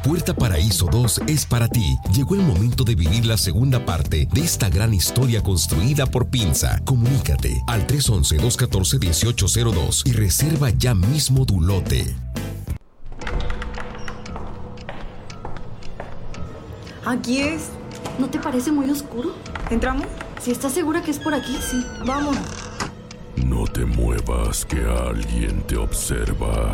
Puerta Paraíso 2 es para ti. Llegó el momento de vivir la segunda parte de esta gran historia construida por Pinza. Comunícate al 311-214-1802 y reserva ya mismo tu lote. Aquí es. ¿No te parece muy oscuro? ¿Entramos? Si estás segura que es por aquí, sí. Vamos. No te muevas, que alguien te observa.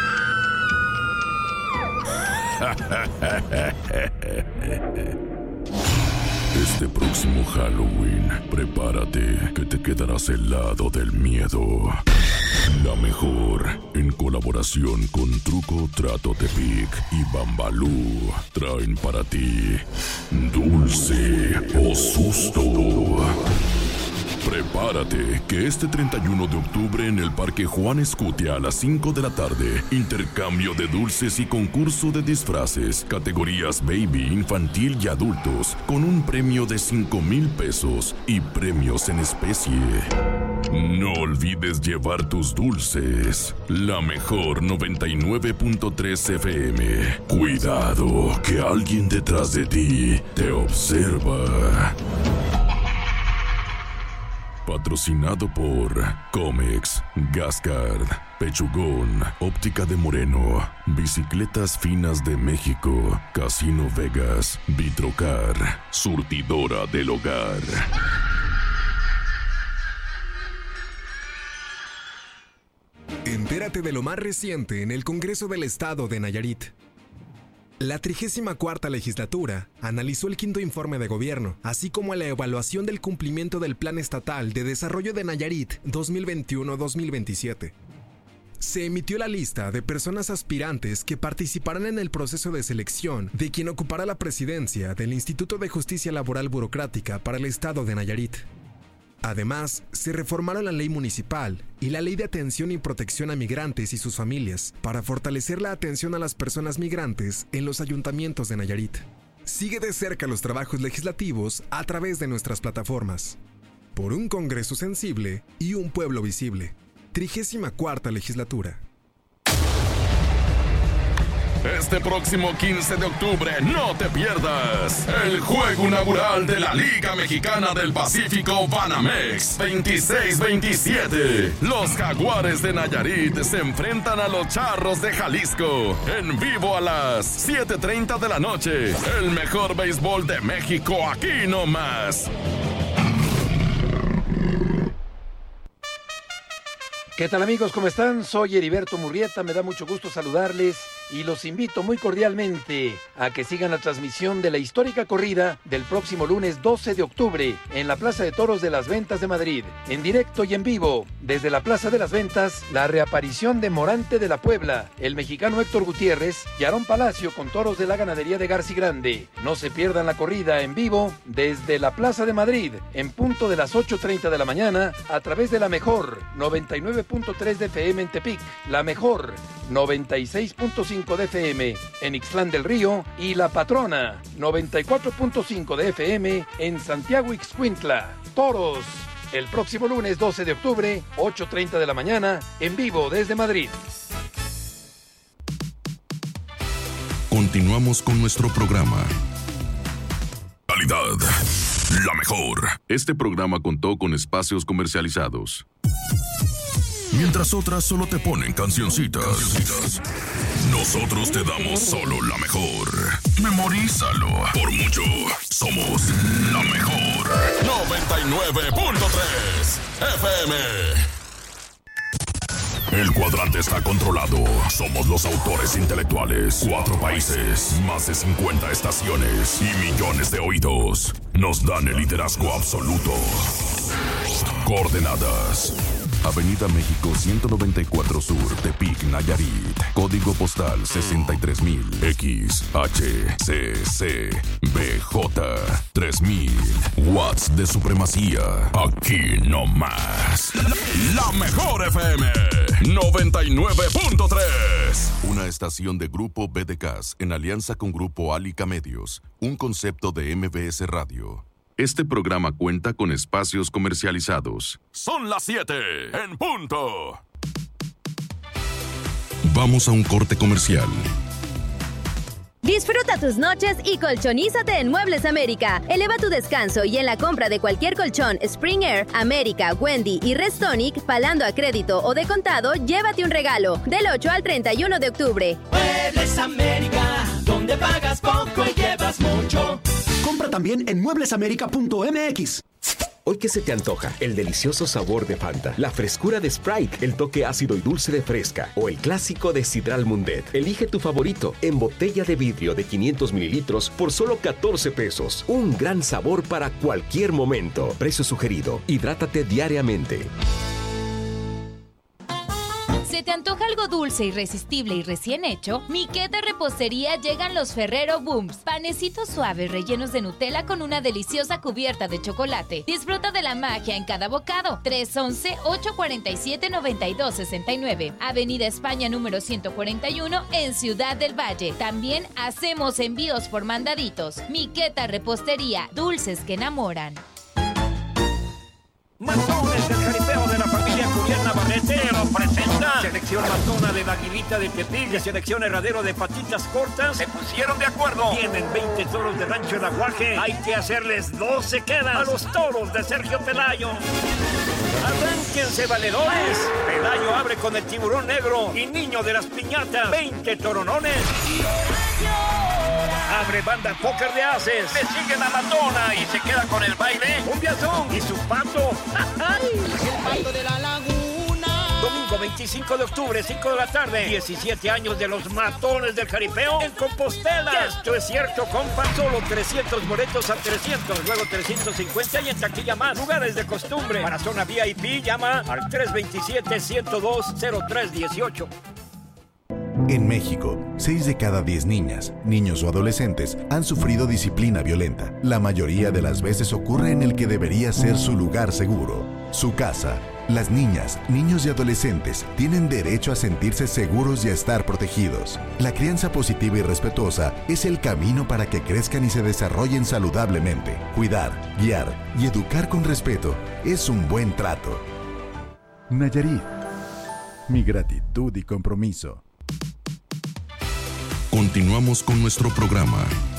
Este próximo Halloween, prepárate, que te quedarás helado del miedo. La mejor, en colaboración con Truco Trato Tepic y Bambalú, traen para ti Dulce o Susto. Prepárate, que este 31 de octubre en el Parque Juan Escutia a las 5 de la tarde, intercambio de dulces y concurso de disfraces, categorías baby, infantil y adultos, con un premio de 5,000 pesos y premios en especie. No olvides llevar tus dulces. La mejor 99.3 FM. Cuidado, que alguien detrás de ti te observa. Patrocinado por Comex, Gascard, Pechugón, Óptica de Moreno, Bicicletas Finas de México, Casino Vegas, Vitrocar, Surtidora del Hogar. Entérate de lo más reciente en el Congreso del Estado de Nayarit. La 34ª legislatura analizó el quinto informe de gobierno, así como la evaluación del cumplimiento del Plan Estatal de Desarrollo de Nayarit 2021-2027. Se emitió la lista de personas aspirantes que participarán en el proceso de selección de quien ocupará la presidencia del Instituto de Justicia Laboral Burocrática para el Estado de Nayarit. Además, se reformaron la ley municipal y la ley de atención y protección a migrantes y sus familias para fortalecer la atención a las personas migrantes en los ayuntamientos de Nayarit. Sigue de cerca los trabajos legislativos a través de nuestras plataformas. Por un Congreso sensible y un pueblo visible. 34ª legislatura. Este próximo 15 de octubre no te pierdas el juego inaugural de la Liga Mexicana del Pacífico Banamex 26-27. Los Jaguares de Nayarit se enfrentan a los Charros de Jalisco en vivo a las 7:30 de la noche. El mejor béisbol de México aquí nomás. ¿Qué tal, amigos? ¿Cómo están? Soy Heriberto Murrieta, me da mucho gusto saludarles y los invito muy cordialmente a que sigan la transmisión de la histórica corrida del próximo lunes 12 de octubre en la Plaza de Toros de las Ventas de Madrid. En directo y en vivo, desde la Plaza de las Ventas, la reaparición de Morante de la Puebla, el mexicano Héctor Gutiérrez y Aarón Palacio con toros de la ganadería de Garci Grande. No se pierdan la corrida en vivo desde la Plaza de Madrid, en punto de las 8:30 de la mañana, a través de la mejor 99.3 de FM en Tepic, la mejor 96.5 de FM en Ixtlán del Río y La Patrona 94.5 de FM en Santiago Ixcuintla. Toros, el próximo lunes 12 de octubre, 8:30 de la mañana, en vivo desde Madrid. Continuamos con nuestro programa. Calidad, la mejor. Este programa contó con espacios comercializados. Mientras otras solo te ponen cancioncitas. Nosotros te damos solo la mejor. Memorízalo. Por mucho, somos la mejor. 99.3 FM. El cuadrante está controlado. Somos los autores intelectuales. 4 países, más de 50 estaciones y millones de oídos. Nos dan el liderazgo absoluto. Coordenadas: Avenida México 194 Sur, Tepic, Nayarit. Código postal 63000. XHCCBJ 3000. Watts de supremacía. Aquí no más. La mejor FM 99.3. Una estación de Grupo BDCAS en alianza con Grupo Álica Medios. Un concepto de MBS Radio. Este programa cuenta con espacios comercializados. Son las 7 en punto. Vamos a un corte comercial. Disfruta tus noches y colchonízate en Muebles América. Eleva tu descanso y en la compra de cualquier colchón Spring Air, América, Wendy y Restonic, pagando a crédito o de contado, llévate un regalo. Del 8 al 31 de octubre. Muebles América, donde pagas poco y llevas mucho. Compra también en mueblesamerica.mx. Hoy, ¿qué se te antoja? El delicioso sabor de Fanta, la frescura de Sprite, el toque ácido y dulce de Fresca o el clásico de Sidral Mundet. Elige tu favorito en botella de vidrio de 500 mililitros por solo 14 pesos. Un gran sabor para cualquier momento. Precio sugerido. Hidrátate diariamente. ¿Se te antoja algo dulce, irresistible y recién hecho? Miqueta Repostería llegan los Ferrero Booms. Panecitos suaves rellenos de Nutella con una deliciosa cubierta de chocolate. Disfruta de la magia en cada bocado. 311-847-9269. Avenida España número 141 en Ciudad del Valle. También hacemos envíos por mandaditos. Miqueta Repostería, dulces que enamoran. Matones del jaripeo de la familia Julián Navarrete lo presenta. Selección matona de Aguilita de Tepic y selección herradero de Patitas Cortas se pusieron de acuerdo. Tienen 20 toros de Rancho El Aguaje. Hay que hacerles 12 quedas a los toros de Sergio Pelayo. Arránquense valedores. Pelayo abre con el Tiburón Negro y Niño de las Piñatas. 20 toronones. Abre Banda Póker de Ases. Le sigue la matona y se queda con el baile. Un viazón y su pato. El pato de la laguna. Domingo 25 de octubre, 5 de la tarde. 17 años de los matones del jaripeo en Compostela. Esto es cierto, compa. Solo 300 boletos a 300. Luego 350 y en taquilla más. Lugares de costumbre. Para zona VIP, llama al 327-102-0318. En México, 6 de cada 10 niñas, niños o adolescentes han sufrido disciplina violenta. La mayoría de las veces ocurre en el que debería ser su lugar seguro, su casa. Las niñas, niños y adolescentes tienen derecho a sentirse seguros y a estar protegidos. La crianza positiva y respetuosa es el camino para que crezcan y se desarrollen saludablemente. Cuidar, guiar y educar con respeto es un buen trato. Nayarit. Mi gratitud y compromiso. Continuamos con nuestro programa.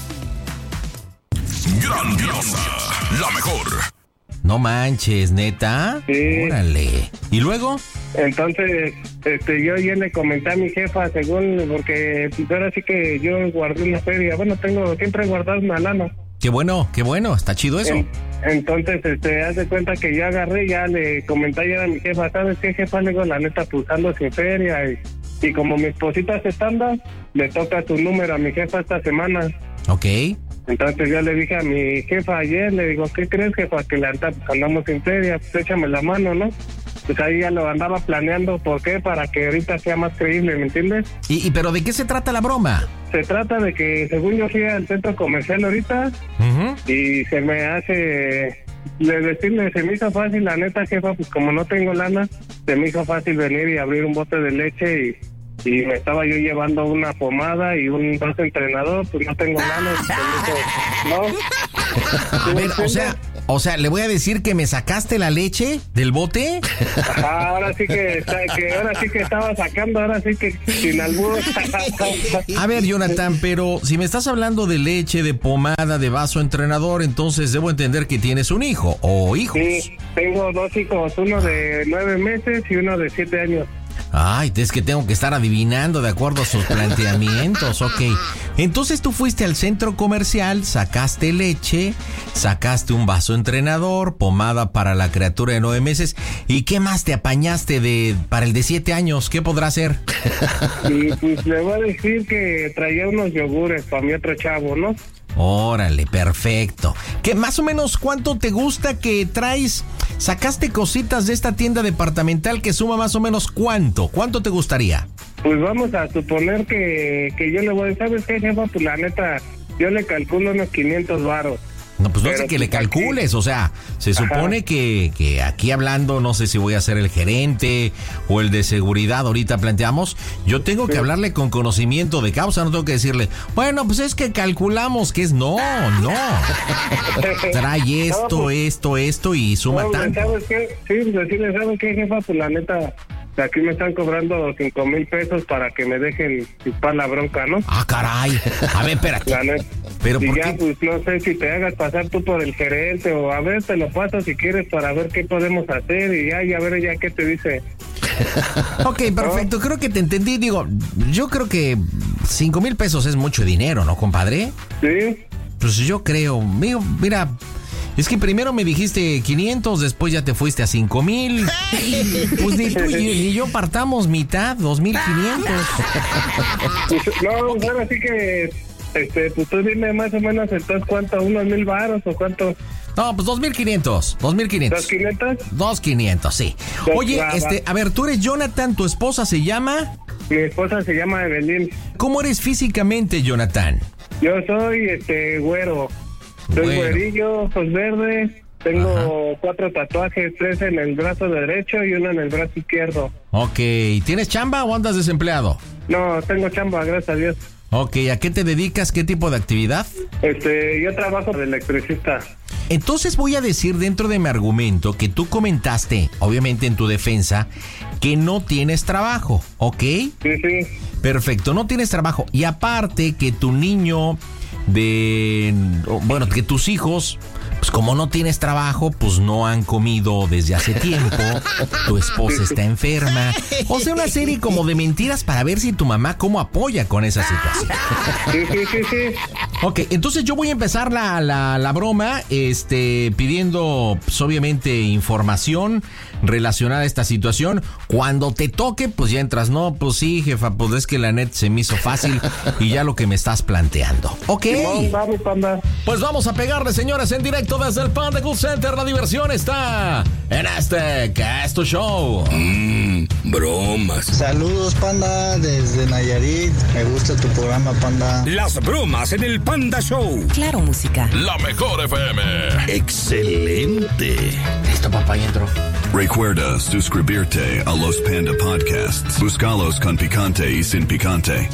Grandiosa, la mejor. No manches, ¿neta? Sí. Órale. ¿Y luego? Entonces, yo ya le comenté a mi jefa, según, porque ahora sí que yo guardé una feria. Bueno, tengo siempre guardado una lana. Qué bueno, está chido eso. Entonces, haz de cuenta que yo agarré, ya le comenté ayer a mi jefa, ¿sabes qué, jefa? Le digo, la neta, pues ando sin feria y como mi esposita se estanda, le toca su número a mi jefa esta semana. Ok. Entonces yo le dije a mi jefa ayer, le digo, ¿qué crees, jefa? Que la neta, pues andamos sin feria, pues échame la mano, ¿no? Pues ahí ya lo andaba planeando, ¿por qué? Para que ahorita sea más creíble, ¿me entiendes? ¿Pero de qué se trata la broma? Se trata de que, según yo fui al centro comercial ahorita, y se me hace... De decirle, se me hizo fácil, la neta, jefa, pues como no tengo lana, se me hizo fácil venir y abrir un bote de leche y me estaba yo llevando una pomada y un vaso entrenador, pues no tengo lana, ¿no? A ver, o sea, ¿le voy a decir que me sacaste la leche del bote? Ajá, ahora sí que estaba sacando, ahora sí que sin albur. A ver, Jonathan, pero si me estás hablando de leche, de pomada, de vaso entrenador, entonces debo entender que tienes un hijo o hijos. Sí, tengo 2 hijos, uno de 9 meses y uno de 7 años. Ay, es que tengo que estar adivinando de acuerdo a sus planteamientos, ok. Entonces tú fuiste al centro comercial, sacaste leche, sacaste un vaso entrenador, pomada para la criatura de 9 meses, ¿y qué más te apañaste para el de 7 años? ¿Qué podrá hacer? Y pues le voy a decir que traía unos yogures para mi otro chavo, ¿no? Órale, perfecto. ¿Qué más o menos cuánto te gusta que traes? Sacaste cositas de esta tienda departamental que suma más o menos ¿cuánto? ¿Cuánto te gustaría? Pues vamos a suponer que yo le voy a decir, ¿sabes qué, jefa? Pues la neta, yo le calculo unos 500 varos. No, pues no sé que le calcules, o sea, se supone que aquí hablando, no sé si voy a ser el gerente o el de seguridad, ahorita planteamos, yo tengo que hablarle con conocimiento de causa, no tengo que decirle, bueno, pues es que calculamos que es, no, trae esto, esto y suma tanto. ¿Sabes qué? Sí, decirle, ¿sabes qué, jefa? Pues la neta, aquí me están cobrando 5,000 pesos para que me dejen chupar la bronca, ¿no? Ah, caray. A ver, espérate. Pero y ya, pues no sé si te hagas pasar tú por el gerente o a ver, te lo paso si quieres para ver qué podemos hacer y a ver ya qué te dice. Ok, perfecto. Creo que te entendí. Digo, yo creo que 5,000 pesos es mucho dinero, ¿no, compadre? Sí. Pues yo creo. Mira, es que primero me dijiste 500, después ya te fuiste a 5,000. Pues ni tú ni yo partamos mitad, 2,500. No, ahora sí que, pues tú dime más o menos entonces cuánto, unos 1,000 varos o cuánto. No, pues 2,500. 2,500. ¿2,500? 2,500, sí. Oye, a ver, tú eres Jonathan, ¿tu esposa se llama? Mi esposa se llama Evelyn. ¿Cómo eres físicamente, Jonathan? Yo soy, güero. Soy güerillo, ojos verdes. Tengo 4 tatuajes, 3 en el brazo derecho y 1 en el brazo izquierdo. Ok, ¿tienes chamba o andas desempleado? No, tengo chamba, gracias a Dios. Ok, ¿a qué te dedicas? ¿Qué tipo de actividad? Yo trabajo de electricista. Entonces voy a decir dentro de mi argumento que tú comentaste, obviamente en tu defensa, que no tienes trabajo, ¿ok? Sí. Perfecto, no tienes trabajo. Y aparte que tu niño que tus hijos, pues como no tienes trabajo, pues no han comido desde hace tiempo, tu esposa está enferma, o sea, una serie como de mentiras para ver si tu mamá cómo apoya con esa situación. Sí. Ok, entonces yo voy a empezar la broma, pidiendo, pues, obviamente, información relacionada a esta situación. Cuando te toque, pues ya entras. No, pues sí, jefa, pues es que la net se me hizo fácil y ya lo que me estás planteando. Ok. Vamos, Panda. Pues vamos a pegarle, señores, en directo desde el Panda Cool Center. La diversión está en que es tu show. Bromas. Saludos, Panda, desde Nayarit. Me gusta tu programa, Panda. Las bromas en el Panda Show. Claro, música. La mejor FM. Excelente. Listo, papá, y entro. Recuerda suscribirte a los Panda Podcasts. Búscalos con picante y sin picante.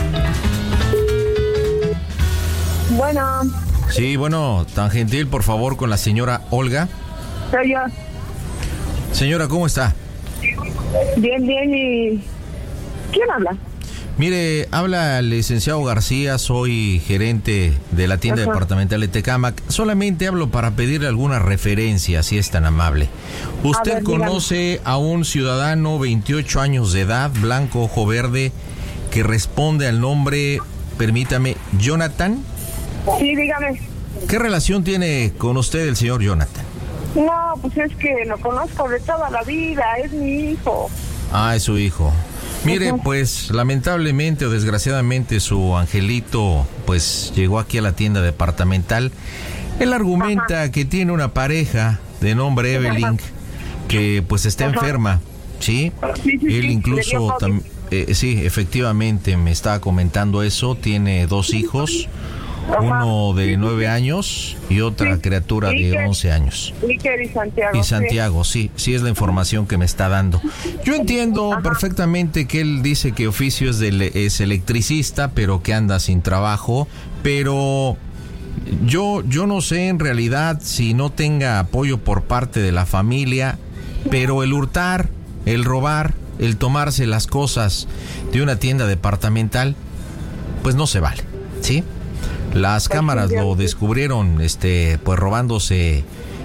Bueno. Sí, bueno, tan gentil, por favor, con la señora Olga. Soy yo. Señora, ¿cómo está? Bien, ¿y quién habla? Mire, habla el licenciado García, soy gerente de la tienda departamental de Tecámac. Solamente hablo para pedirle alguna referencia, si es tan amable. ¿Usted conoce a un ciudadano, 28 años de edad, blanco, ojo verde, que responde al nombre, permítame, Jonathan? Sí, dígame. ¿Qué relación tiene con usted el señor Jonathan? No, pues es que lo conozco de toda la vida, es mi hijo. Ah, es su hijo. Mire, pues lamentablemente o desgraciadamente su angelito pues llegó aquí a la tienda departamental. Él argumenta que tiene una pareja de nombre Evelyn que pues está enferma, ¿sí? Él incluso sí, efectivamente me estaba comentando eso, tiene 2 hijos. Uno de 9 años y otra criatura de 11 años. Iker y Santiago. Y Santiago, sí es la información que me está dando. Yo entiendo perfectamente que él dice que oficio es electricista, pero que anda sin trabajo. Pero yo no sé en realidad si no tenga apoyo por parte de la familia, pero el hurtar, el robar, el tomarse las cosas de una tienda departamental, pues no se vale, ¿sí? Las cámaras lo descubrieron, pues robándose,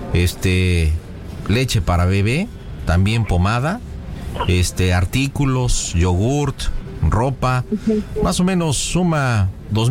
leche para bebé, también pomada, artículos, yogurt, ropa, más o menos suma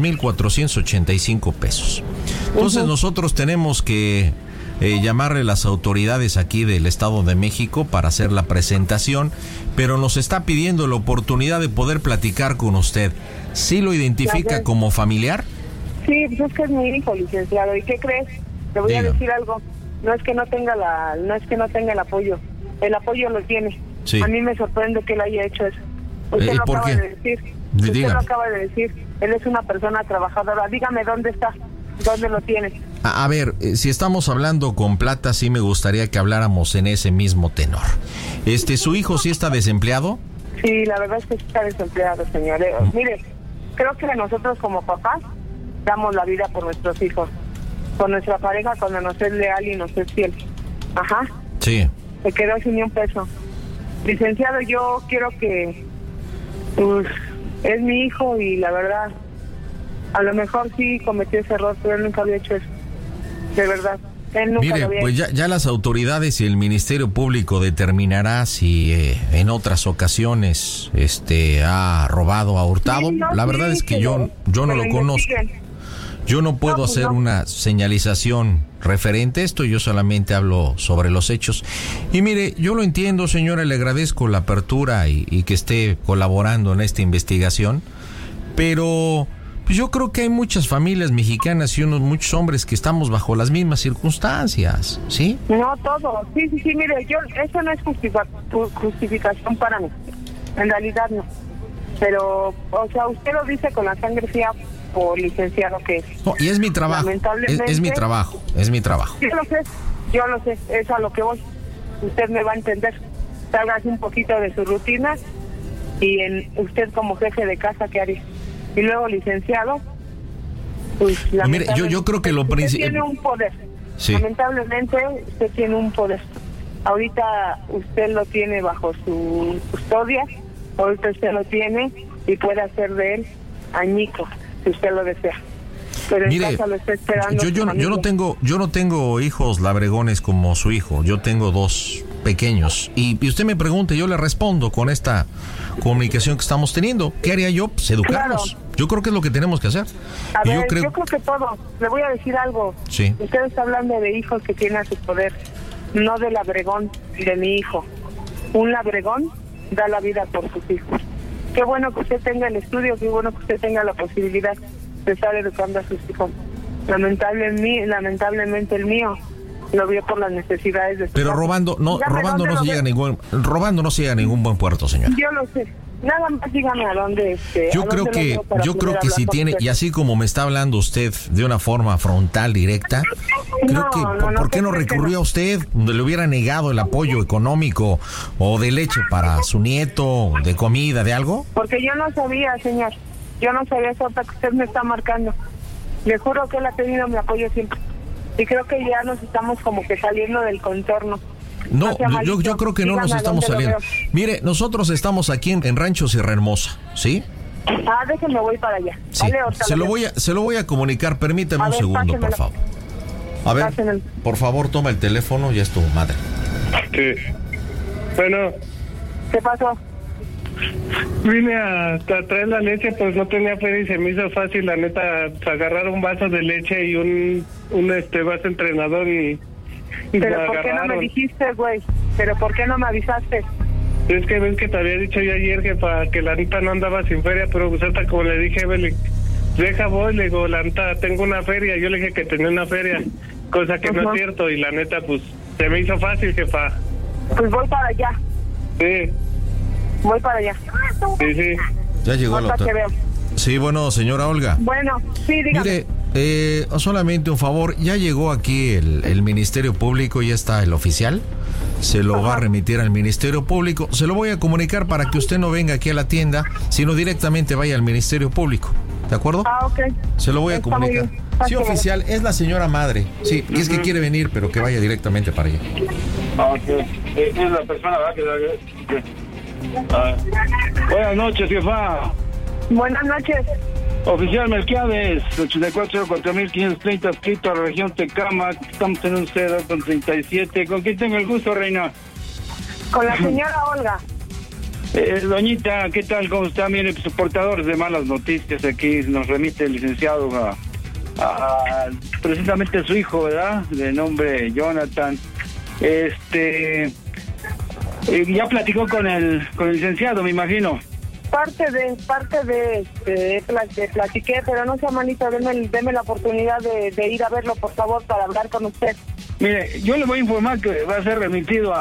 2,485 pesos. Entonces nosotros tenemos que llamarle a las autoridades aquí del Estado de México para hacer la presentación, pero nos está pidiendo la oportunidad de poder platicar con usted. ¿Sí lo identifica como familiar? Sí, pues es que es mi hijo, licenciado. ¿Y qué crees? Te voy a decir algo. No es que no tenga el apoyo. El apoyo lo tiene. Sí. A mí me sorprende que él haya hecho eso. Usted lo acaba de decir. Usted lo acaba de decir. Él es una persona trabajadora. Dígame dónde está. ¿Dónde lo tiene? A ver, si estamos hablando con plata, sí me gustaría que habláramos en ese mismo tenor. ¿Su hijo sí está desempleado? Sí, la verdad es que está desempleado, señor. Mire, creo que nosotros como papás damos la vida por nuestros hijos, por nuestra pareja cuando nos es leal y nos es fiel. Ajá. Sí. Se quedó sin ni un peso. licenciado, yo quiero que, pues, es mi hijo y la verdad, a lo mejor sí cometió ese error, pero él nunca había hecho eso, de verdad. Él nunca lo había pues hecho. ya las autoridades y el Ministerio Público determinará si en otras ocasiones ha robado, ha hurtado. Sí, no, la verdad es que yo no lo conozco. Yo no puedo hacer una señalización referente a esto, yo solamente hablo sobre los hechos. Y mire, yo lo entiendo, señora, le agradezco la apertura y que esté colaborando en esta investigación, pero pues yo creo que hay muchas familias mexicanas y muchos hombres que estamos bajo las mismas circunstancias, ¿sí? No, todo. Sí, mire, eso no es justificación para mí. En realidad no. Pero, o sea, usted lo dice con la sangre fría por licenciado que es. No, y es mi trabajo. Lamentablemente, es mi trabajo. Yo lo sé, es a lo que voy. Usted me va a entender. Salgas un poquito de su rutina y usted como jefe de casa, ¿qué haría? Y luego licenciado, pues mire, yo creo que lo principal... Usted tiene un poder. Sí. Lamentablemente, usted tiene un poder. Ahorita usted lo tiene bajo su custodia, ahorita usted lo tiene y puede hacer de él añico, si usted lo desea. Pero mire, en casa lo está esperando. Yo no tengo hijos labregones como su hijo, yo tengo 2 pequeños. Y usted me pregunta, yo le respondo con esta comunicación que estamos teniendo. ¿Qué haría yo? Pues educarlos. Claro. Yo creo que es lo que tenemos que hacer. Yo creo que todo. Le voy a decir algo. Sí. Usted está hablando de hijos que tienen a su poder, no del labregón de mi hijo. Un labregón da la vida por sus hijos. Qué bueno que usted tenga el estudio, qué bueno que usted tenga la posibilidad de estar educando a sus hijos. Lamentablemente el mío lo vio por las necesidades de su Pero robando no se llega a ningún buen puerto, señor. Yo lo sé. Nada más dígame a dónde Yo creo que si tiene, y así como me está hablando usted de una forma frontal, directa, ¿por qué no recurrió a usted donde le hubiera negado el apoyo económico o de leche para su nieto, de comida, de algo? Porque yo no sabía, señor. Yo no sabía esa otra que usted me está marcando. Le juro que él ha tenido mi apoyo siempre. Y creo que ya nos estamos como que saliendo del contorno. No, yo creo que no nos estamos saliendo. Mire, nosotros estamos aquí en Rancho Sierra Hermosa, ¿sí? Déjenme, voy para allá. Sí. Vale, se lo voy a comunicar, permítame un segundo, por favor. A ver, por favor, toma el teléfono, ya es tu madre. Sí. Bueno. ¿Qué pasó? Vine a traer la leche, pues no tenía feria y se me hizo fácil, la neta, agarrar un vaso de leche y un vaso entrenador y... ¿Pero por qué no me dijiste, güey? ¿Pero por qué no me avisaste? Es que ves que te había dicho yo ayer, jefa, que la neta no andaba sin feria, pero pues hasta como le dije, deja voy, le digo, la neta, tengo una feria. Yo le dije que tenía una feria, cosa que no es cierto, y la neta, pues, se me hizo fácil, jefa. Pues voy para allá. Sí. Voy para allá. Sí. Ya llegó la otra. Sí, bueno, señora Olga. Bueno, sí, dígame. Mire, solamente un favor, ya llegó aquí el Ministerio Público, ya está el oficial, se lo va a remitir al Ministerio Público, se lo voy a comunicar para que usted no venga aquí a la tienda, sino directamente vaya al Ministerio Público, ¿de acuerdo? Ok. Se lo voy a comunicar. Sí, oficial, es la señora madre, sí, es que quiere venir, pero que vaya directamente para allá. Ok, es la persona, ¿verdad? Buenas noches, jefa. Buenas noches. Oficial Melquiades, 84-4530, escrito a la región Tecámac. Estamos en un 0-37. ¿Con quién tengo el gusto, reina? Con la señora Olga. Doñita, ¿qué tal? ¿Cómo está? Mire, pues, portadores de malas noticias aquí. Nos remite el licenciado a precisamente su hijo, ¿verdad? De nombre Jonathan. Ya platicó con el licenciado, me imagino. Parte de platiqué, pero no sea malito, deme la oportunidad de ir a verlo, por favor, para hablar con usted. Mire, yo le voy a informar que va a ser remitido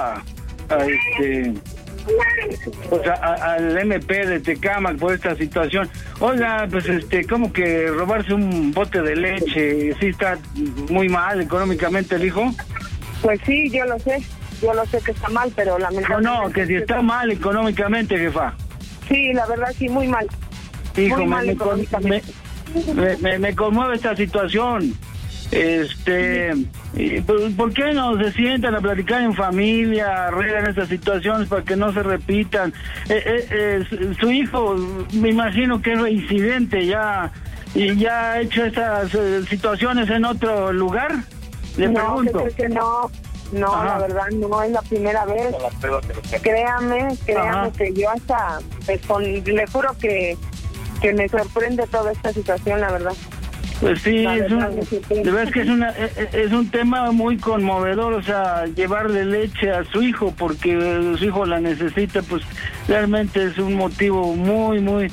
al MP de Tecámac por esta situación. Oiga, pues ¿cómo que robarse un bote de leche? ¿Sí está muy mal económicamente el hijo? Pues sí, yo lo sé que está mal, pero lamentablemente... No, que si está mal económicamente, jefa. Sí, la verdad sí, muy mal. Hijo, muy mal económicamente. Me conmueve esta situación. ¿Por qué no se sientan a platicar en familia, arreglan estas situaciones para que no se repitan? Su hijo, me imagino que es reincidente ya, y ya ha hecho estas situaciones en otro lugar. Le pregunto. Que no, la verdad no es la primera vez. Créame que yo hasta, le juro que me sorprende toda esta situación, la verdad. Pues sí, de verdad que es un tema muy conmovedor, o sea, llevarle leche a su hijo porque su hijo la necesita, pues realmente es un motivo muy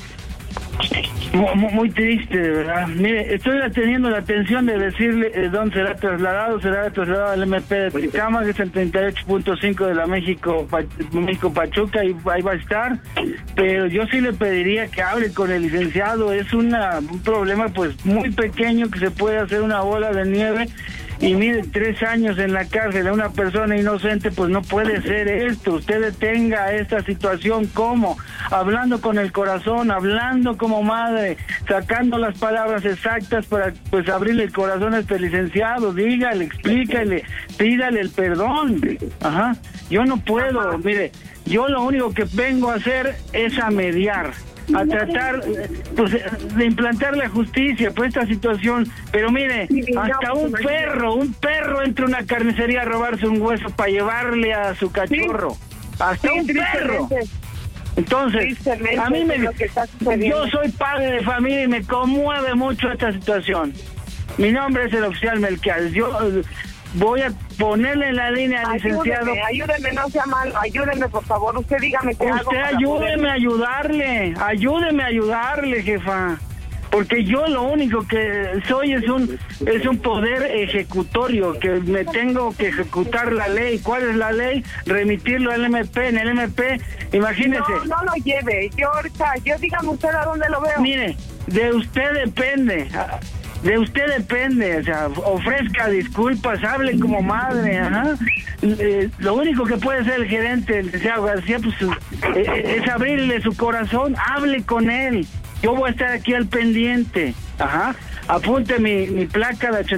triste, de verdad. Mire, estoy teniendo la atención de decirle dónde será trasladado al MP de Tecama, que es el 38.5 de la México Pachuca, y ahí va a estar, pero yo sí le pediría que hable con el licenciado. Es un problema pues muy pequeño que se puede hacer una bola de nieve. Y mire, 3 años en la cárcel a una persona inocente, pues no puede ser esto. Usted detenga esta situación, ¿cómo? Hablando con el corazón, hablando como madre, sacando las palabras exactas para pues abrirle el corazón a este licenciado. Dígale, explícale, pídale el perdón. Yo no puedo, mire, yo lo único que vengo a hacer es a mediar, a tratar pues de implantar la justicia por esta situación. Pero mire, hasta un perro entra a una carnicería a robarse un hueso para llevarle a su cachorro. Hasta un perro. Entonces, a mí yo soy padre de familia y me conmueve mucho esta situación. Mi nombre es el oficial Melquiades. Yo voy a ponerle en la línea al licenciado. Ayúdeme, no sea malo, ayúdeme por favor, usted dígame qué hago. Usted ayúdeme a ayudarle, jefa. Porque yo lo único que soy es un poder ejecutorio, que me tengo que ejecutar la ley. ¿Cuál es la ley? Remitirlo al MP. En el MP, imagínese. No lo lleve, yo dígame usted a dónde lo veo. Mire, de usted depende, o sea, ofrezca disculpas, hable como madre, lo único que puede hacer el gerente, el licenciado García, pues es abrirle su corazón, hable con él. Yo voy a estar aquí al pendiente, apunte mi placa de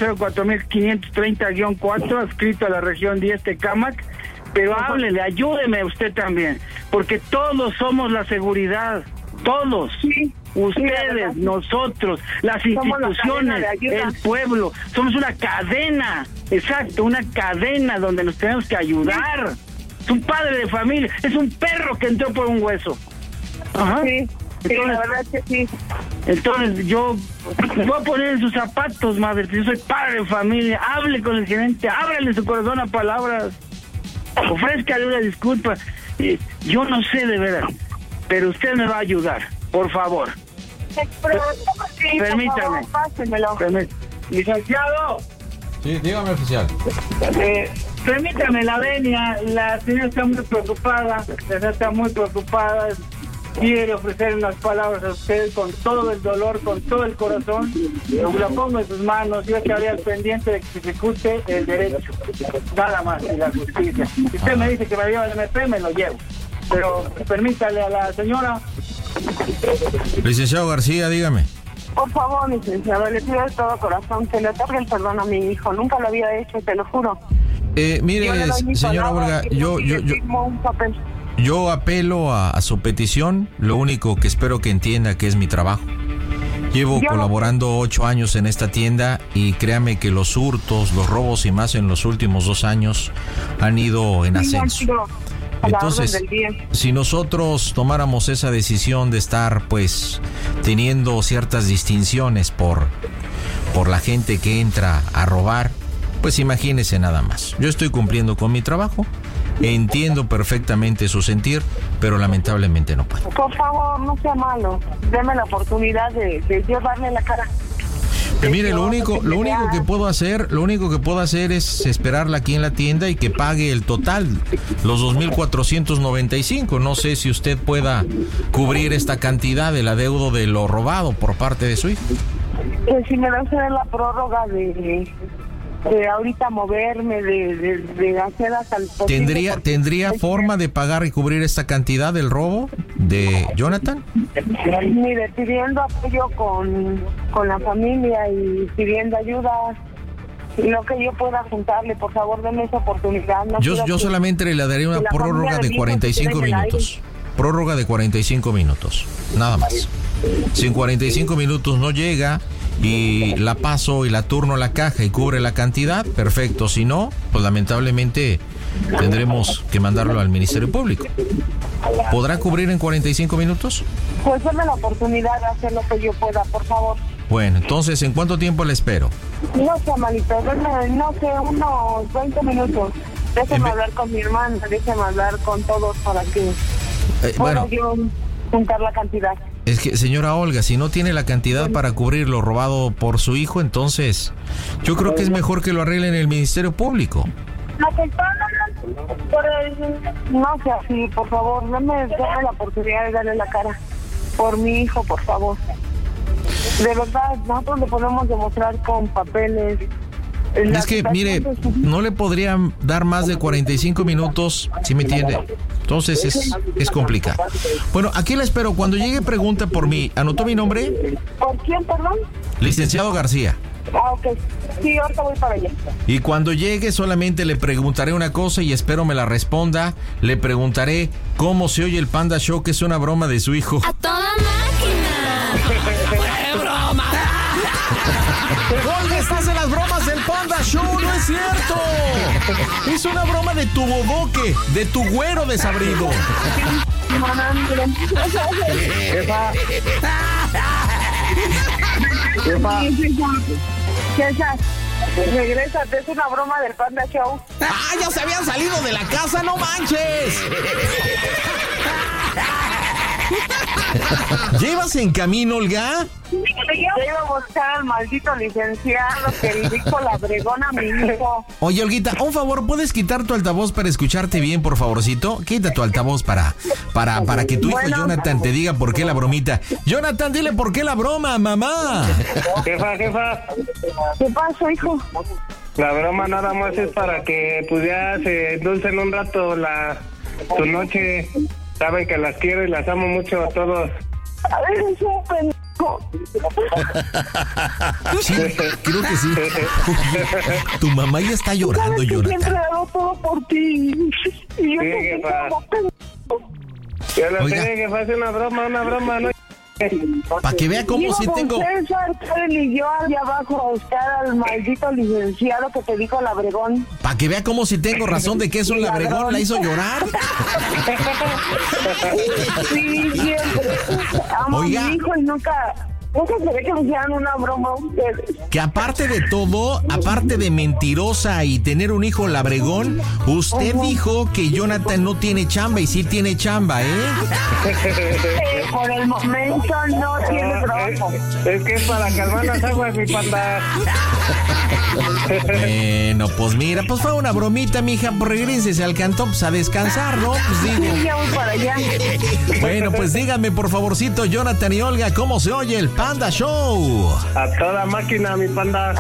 8404.530-4, adscrito a la región 10 Tecámac, pero háblele, ayúdeme usted también, porque todos somos la seguridad, todos. Sí. Ustedes, nosotros, las instituciones, el pueblo, somos una cadena, exacto, una cadena donde nos tenemos que ayudar. Es un padre de familia, es un perro que entró por un hueso. Sí, entonces, la verdad es que sí. Entonces yo me voy a poner en sus zapatos, madre, yo soy padre de familia, hable con el gerente, ábrale su corazón a palabras, ofrézcale una disculpa. Yo no sé de verdad, pero usted me va a ayudar, por favor. Permítame. Licenciado. Sí, dígame, oficial. Permítame la venia. La señora está muy preocupada. Quiere ofrecer unas palabras a usted con todo el dolor, con todo el corazón. La pongo en sus manos. Yo estaré al pendiente de que se ejecute el derecho. Nada más, y la justicia. Si usted me dice que me lleva al MP, me lo llevo. Pero permítale a la señora. Licenciado García, dígame. Por favor, licenciado, le pido de todo corazón que le otorgue el perdón a mi hijo. Nunca lo había hecho, te lo juro. Mire, señora Olga, yo apelo a su petición. Lo único que espero que entienda que es mi trabajo. Llevo colaborando 8 años en esta tienda y créame que los hurtos, los robos y más en los últimos 2 años han ido en ascenso. Entonces, si nosotros tomáramos esa decisión de estar pues teniendo ciertas distinciones por la gente que entra a robar, pues imagínese nada más. Yo estoy cumpliendo con mi trabajo, entiendo perfectamente su sentir, pero lamentablemente no puedo. Por favor, no sea malo, deme la oportunidad de yo darle la cara. Mire, lo único que puedo hacer es esperarla aquí en la tienda y que pague el total, los 2,495. No sé si usted pueda cubrir esta cantidad del adeudo de lo robado por parte de su hijo. Pues si me da usted la prórroga de ahorita moverme, de hacer hasta el posible. ¿Tendría forma de pagar y cubrir esta cantidad del robo de Jonathan? Mire, pidiendo apoyo con la familia y pidiendo ayuda. lo que yo pueda juntarle. Por favor, denme esa oportunidad. No Yo solamente le daría una prórroga de 45 minutos. Prórroga de 45 minutos, nada más. Si en 45 minutos no llega y la paso y la turno a la caja y cubre la cantidad, perfecto. Si no, pues lamentablemente tendremos que mandarlo al Ministerio Público. ¿Podrá cubrir en 45 minutos? Pues denme la oportunidad de hacer lo que yo pueda, por favor. Bueno, entonces, ¿en cuánto tiempo le espero? No sé, malito, denme, no sé, unos 20 minutos. Déjeme hablar con mi hermana, déjeme hablar con todos para que pueda yo juntar la cantidad. Es que, señora Olga, si no tiene la cantidad para cubrir lo robado por su hijo, entonces yo creo que es mejor que lo arregle en el Ministerio Público. No sea así, por favor, dame la oportunidad de darle la cara por mi hijo, por favor. De verdad, nosotros le podemos demostrar con papeles. Es que, mire, no le podría dar más de 45 minutos, ¿sí me entiende? Entonces es complicado. Bueno, aquí la espero. Cuando llegue, pregunta por mí. ¿Anotó mi nombre? ¿Por quién, perdón? Licenciado García. Ah, ok. Sí, ahorita voy para allá. Y cuando llegue solamente le preguntaré una cosa y espero me la responda. Le preguntaré cómo se oye el Panda Show, que es una broma de su hijo. ¡A toda máquina! ¡Qué broma! Olga, estás en las bromas del Panda Show, no es cierto. Es una broma de tu bodoque, de tu güero desabrido. César, regrésate, es una broma del Panda Show. ¡Ah, ya se habían salido de la casa, no manches! ¿Llevas en camino, Olga? Yo iba a buscar al maldito licenciado que le dijo la bregona a mi hijo. Oye, Olguita, un favor, ¿puedes quitar tu altavoz para escucharte bien, por favorcito? Quita tu altavoz para que tu hijo Jonathan te diga por qué la bromita. Jonathan, dile por qué la broma, mamá. Jefa. ¿Qué pasa, hijo? La broma nada más es para que pues ya se endulcen un rato su noche. Saben que las quiero y las amo mucho a todos. A ver, es un pendejo. Sí, creo que sí. Tu mamá ya está llorando, Jonathan. Siempre hago todo por ti. Y yo te como pendejo. Yo lo sé, que hace una broma, ¿no? Para que vea cómo sí tengo. César, Karen y yo allá abajo a buscar al maldito licenciado que te dijo labregón. Para que vea cómo si tengo razón de que es un labregón, la hizo llorar. Sí, siempre. Amo Oiga. a mi hijo y nunca se ve que me hicieran una broma a ustedes. Que aparte de todo, aparte de mentirosa y tener un hijo labregón, usted dijo que Jonathan no tiene chamba y sí tiene chamba, ¿eh? Por el momento no tiene trabajo. Es que es para calmar las aguas, mi Panda. Bueno, pues mira, pues fue una bromita, mija, pues regrésese al cantón, pues a descansar, ¿no? Pues digo. Sí, ya voy para allá. Bueno, pues díganme, por favorcito, Jonathan y Olga, ¿cómo se oye el Panda Show? A toda máquina, mi Panda.